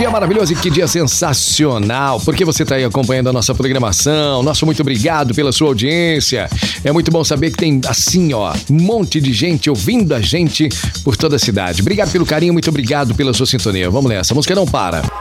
dia maravilhoso e que dia sensacional, porque você está aí acompanhando a nossa programação. Nosso muito obrigado pela sua audiência. É muito bom saber que tem assim, ó, um monte de gente ouvindo a gente por toda a cidade. Obrigado pelo carinho, muito obrigado pela sua sintonia. Vamos nessa, a música não para.